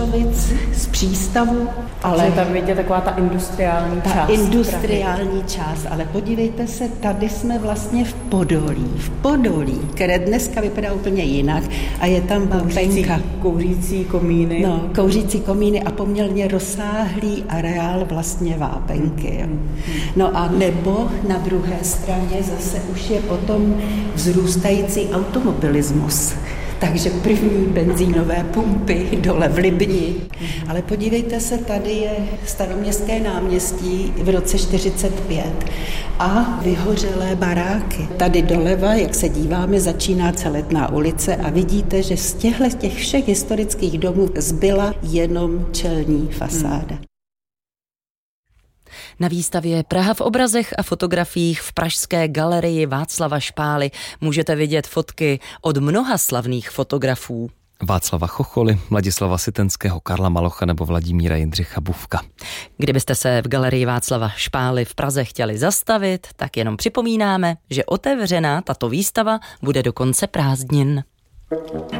Holešovic, z přístavu. Ale tam vidíte taková ta industriální část. Ta industriální část, ale podívejte se, tady jsme vlastně v Podolí, které dneska vypadá úplně jinak a je tam vápenka. Kouřící komíny. No, kouřící komíny a poměrně rozsáhlý areál vlastně vápenky. Jo. No a nebo na druhé straně zase už je potom vzrůstající automobilismus. Takže první benzínové pumpy dole v Libni. Ale podívejte se, tady je Staroměstské náměstí v roce 45 a vyhořelé baráky. Tady doleva, jak se díváme, začíná Celetná ulice a vidíte, že z těch všech historických domů zbyla jenom čelní fasáda. Na výstavě Praha v obrazech a fotografiích v pražské galerii Václava Špály můžete vidět fotky od mnoha slavných fotografů. Václava Chocholy, Mladislava Sitenského, Karla Malocha nebo Vladimíra Jindřicha Bufka. Kdybyste se v galerii Václava Špály v Praze chtěli zastavit, tak jenom připomínáme, že otevřená tato výstava bude do konce prázdnin.